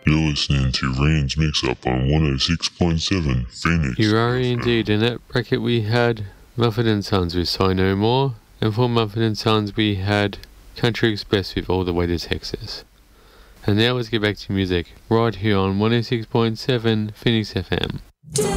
You're listening to Rand's Mix-Up on 106.7 Phoenix. You are indeed. In that bracket we had Mumford & Sons with Say No More, and for Mumford & Sons we had Country Express with All the Way to Texas. And now let's get back to music, right here on 106.7 Phoenix FM.